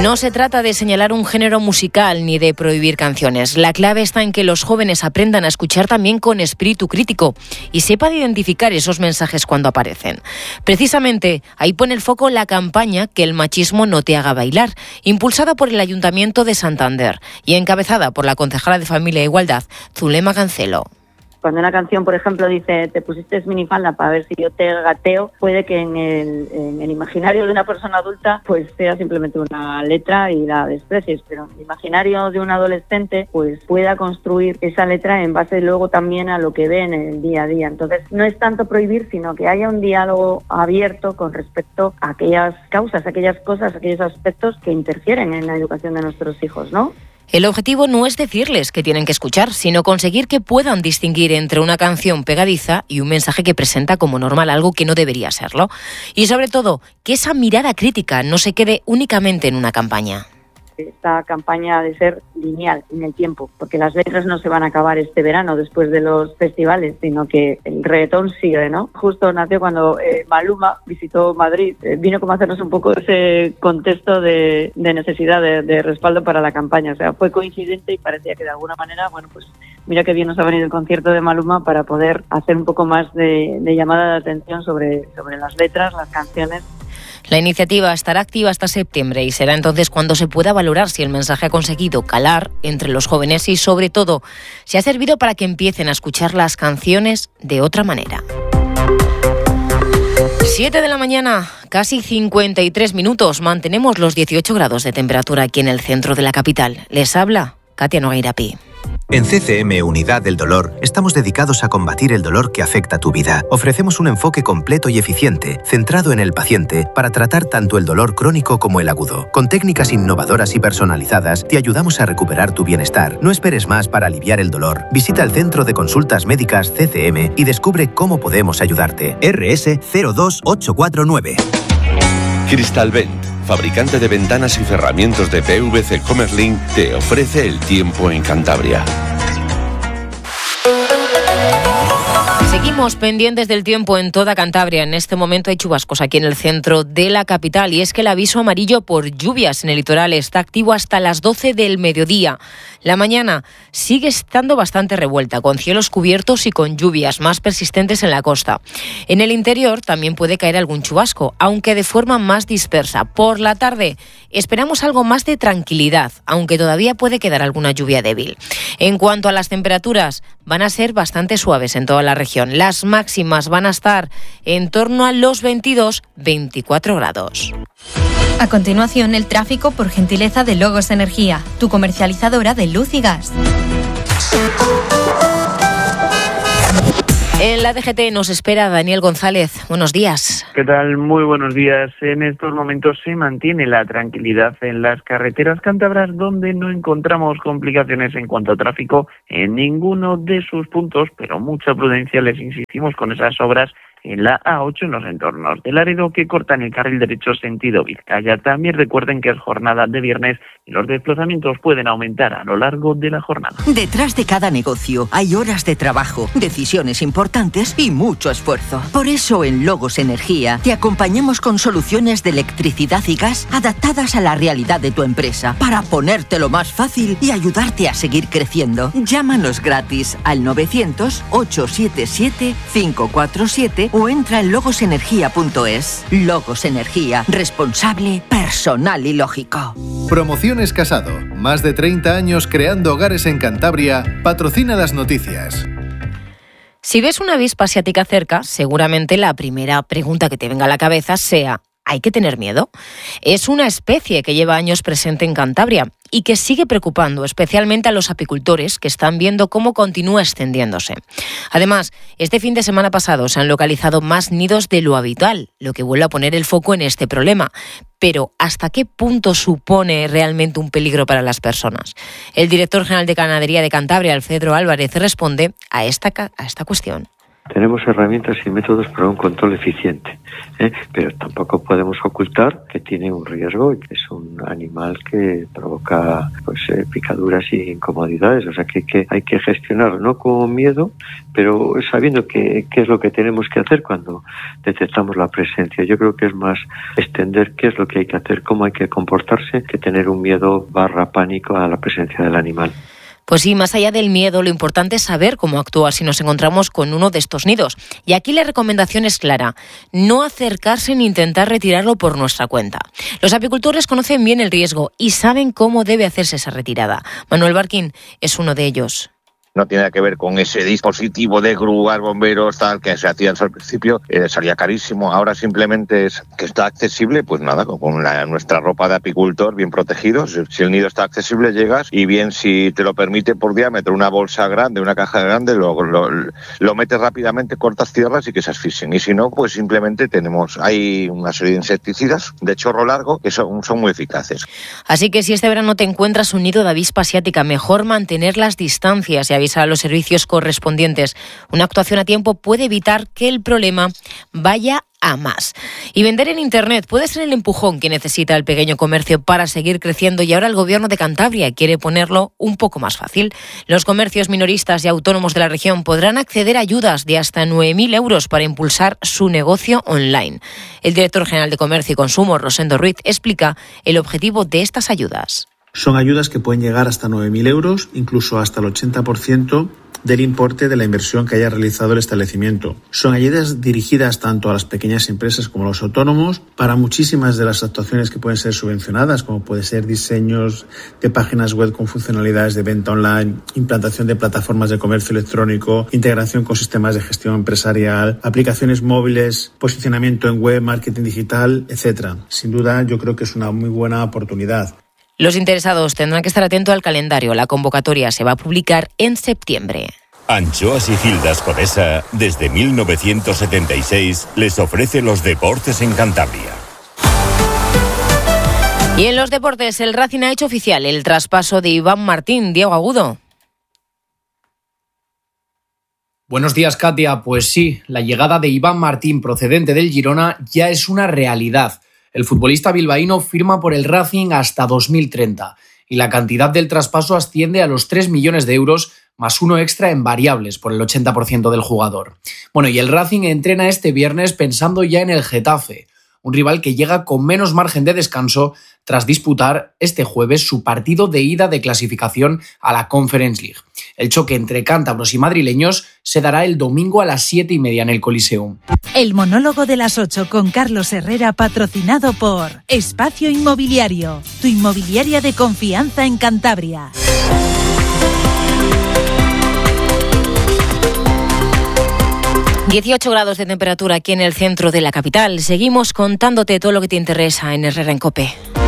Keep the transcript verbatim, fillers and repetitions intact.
No se trata de señalar un género musical ni de prohibir canciones. La clave está en que los jóvenes aprendan a escuchar también con espíritu crítico y sepan identificar esos mensajes cuando aparecen. Precisamente ahí pone el foco la campaña Que el machismo no te haga bailar, impulsada por el Ayuntamiento de Santander y encabezada por la concejala de Familia e Igualdad, Zulema Cancelo. Cuando una canción, por ejemplo, dice te pusiste minifalda para ver si yo te gateo, puede que en el, en el imaginario de una persona adulta pues sea simplemente una letra y la desprecies, pero en el imaginario de un adolescente pues pueda construir esa letra en base luego también a lo que ve en el día a día. Entonces no es tanto prohibir, sino que haya un diálogo abierto con respecto a aquellas causas, aquellas cosas, aquellos aspectos que interfieren en la educación de nuestros hijos, ¿no? El objetivo no es decirles que tienen que escuchar, sino conseguir que puedan distinguir entre una canción pegadiza y un mensaje que presenta como normal algo que no debería serlo. Y sobre todo, que esa mirada crítica no se quede únicamente en una campaña. Esta campaña ha de ser lineal en el tiempo, porque las letras no se van a acabar este verano después de los festivales, sino que el reggaetón sigue, ¿no? Justo nació cuando eh, Maluma visitó Madrid, eh, vino como a hacernos un poco ese contexto de, de necesidad de, de respaldo para la campaña, o sea, fue coincidente y parecía que de alguna manera, bueno, pues mira qué bien nos ha venido el concierto de Maluma para poder hacer un poco más de, de llamada de atención sobre, sobre las letras, las canciones. La iniciativa estará activa hasta septiembre y será entonces cuando se pueda valorar si el mensaje ha conseguido calar entre los jóvenes y, sobre todo, si ha servido para que empiecen a escuchar las canciones de otra manera. siete de la mañana, casi cincuenta y tres minutos. Mantenemos los dieciocho grados de temperatura aquí en el centro de la capital. Les habla Katia Nogueirapi. En C C M Unidad del Dolor estamos dedicados a combatir el dolor que afecta tu vida. Ofrecemos un enfoque completo y eficiente, centrado en el paciente, para tratar tanto el dolor crónico como el agudo. Con técnicas innovadoras y personalizadas, te ayudamos a recuperar tu bienestar. No esperes más para aliviar el dolor. Visita el Centro de Consultas Médicas C C M y descubre cómo podemos ayudarte. R S cero dos ocho cuatro nueve. Crystalvent, fabricante de ventanas y cerramientos de P V C Comerlin, te ofrece el tiempo en Cantabria. Seguimos pendientes del tiempo en toda Cantabria. En este momento hay chubascos aquí en el centro de la capital y es que el aviso amarillo por lluvias en el litoral está activo hasta las doce del mediodía. La mañana sigue estando bastante revuelta, con cielos cubiertos y con lluvias más persistentes en la costa. En el interior también puede caer algún chubasco, aunque de forma más dispersa. Por la tarde esperamos algo más de tranquilidad, aunque todavía puede quedar alguna lluvia débil. En cuanto a las temperaturas, van a ser bastante suaves en toda la región. Las máximas van a estar en torno a los veintidós a veinticuatro grados. A continuación, el tráfico por gentileza de Logos Energía, tu comercializadora de luz y gas. En la D G T nos espera Daniel González. Buenos días. ¿Qué tal? Muy buenos días. En estos momentos se mantiene la tranquilidad en las carreteras cántabras, donde no encontramos complicaciones en cuanto a tráfico en ninguno de sus puntos, pero mucha prudencia, les insistimos, con esas obras en la A ocho en los entornos de Laredo que cortan el carril derecho sentido Vizcaya. También recuerden que es jornada de viernes y los desplazamientos pueden aumentar a lo largo de la jornada. Detrás de cada negocio hay horas de trabajo, decisiones importantes y mucho esfuerzo. Por eso en Logos Energía te acompañamos con soluciones de electricidad y gas adaptadas a la realidad de tu empresa para ponértelo más fácil y ayudarte a seguir creciendo. Llámanos gratis al novecientos, ochocientos setenta y siete, cinco cuatro siete o entra en logos energía punto es. Logos Energía, responsable, personal y lógico. Promociones Casado, más de treinta años creando hogares en Cantabria, patrocina las noticias. Si ves una avispa asiática cerca, seguramente la primera pregunta que te venga a la cabeza sea: ¿hay que tener miedo? Es una especie que lleva años presente en Cantabria y que sigue preocupando especialmente a los apicultores, que están viendo cómo continúa extendiéndose. Además, este fin de semana pasado se han localizado más nidos de lo habitual, lo que vuelve a poner el foco en este problema. Pero, ¿hasta qué punto supone realmente un peligro para las personas? El director general de Ganadería de Cantabria, Alfredo Álvarez, responde a esta, a esta cuestión. Tenemos herramientas y métodos para un control eficiente, ¿eh? pero tampoco podemos ocultar que tiene un riesgo y que es un animal que provoca pues eh, picaduras y incomodidades, o sea que, que hay que gestionar no con miedo, pero sabiendo que, qué es lo que tenemos que hacer cuando detectamos la presencia. Yo creo que es más extender qué es lo que hay que hacer, cómo hay que comportarse, que tener un miedo barra pánico a la presencia del animal. Pues sí, más allá del miedo, lo importante es saber cómo actuar si nos encontramos con uno de estos nidos. Y aquí la recomendación es clara: no acercarse ni intentar retirarlo por nuestra cuenta. Los apicultores conocen bien el riesgo y saben cómo debe hacerse esa retirada. Manuel Barquín es uno de ellos. No tiene nada que ver con ese dispositivo de grúas, bomberos, tal, que se hacía al principio, eh, salía carísimo. Ahora simplemente es que está accesible, pues nada, con la, nuestra ropa de apicultor bien protegidos. Si el nido está accesible, llegas y bien, si te lo permite por diámetro, una bolsa grande, una caja grande, lo, lo, lo metes rápidamente, cortas, cierras y que se asfixien. Y si no, pues simplemente tenemos, hay una serie de insecticidas de chorro largo que son, son muy eficaces. Así que si este verano te encuentras un nido de avispa asiática, mejor mantener las distancias y avisar a los servicios correspondientes. Una actuación a tiempo puede evitar que el problema vaya a más. Y vender en Internet puede ser el empujón que necesita el pequeño comercio para seguir creciendo, y ahora el Gobierno de Cantabria quiere ponerlo un poco más fácil. Los comercios minoristas y autónomos de la región podrán acceder a ayudas de hasta nueve mil euros para impulsar su negocio online. El director general de Comercio y Consumo, Rosendo Ruiz, explica el objetivo de estas ayudas. Son ayudas que pueden llegar hasta nueve mil euros, incluso hasta el ochenta por ciento del importe de la inversión que haya realizado el establecimiento. Son ayudas dirigidas tanto a las pequeñas empresas como a los autónomos para muchísimas de las actuaciones que pueden ser subvencionadas, como puede ser diseños de páginas web con funcionalidades de venta online, implantación de plataformas de comercio electrónico, integración con sistemas de gestión empresarial, aplicaciones móviles, posicionamiento en web, marketing digital, etcétera. Sin duda, yo creo que es una muy buena oportunidad. Los interesados tendrán que estar atentos al calendario. La convocatoria se va a publicar en septiembre. Anchoas y Gildas Codesa, desde mil novecientos setenta y seis, les ofrece los deportes en Cantabria. Y en los deportes, el Racing ha hecho oficial el traspaso de Iván Martín. Diego Agudo. Buenos días, Katia. Pues sí, la llegada de Iván Martín procedente del Girona ya es una realidad. El futbolista bilbaíno firma por el Racing hasta dos mil treinta y la cantidad del traspaso asciende a los tres millones de euros más uno extra en variables por el ochenta por ciento del jugador. Bueno, y el Racing entrena este viernes pensando ya en el Getafe, un rival que llega con menos margen de descanso tras disputar este jueves su partido de ida de clasificación a la Conference League. El choque entre cántabros y madrileños se dará el domingo a las siete y media en el Coliseum. El monólogo de las ocho con Carlos Herrera, patrocinado por Espacio Inmobiliario, tu inmobiliaria de confianza en Cantabria. dieciocho grados de temperatura aquí en el centro de la capital. Seguimos contándote todo lo que te interesa en Herrera en COPE.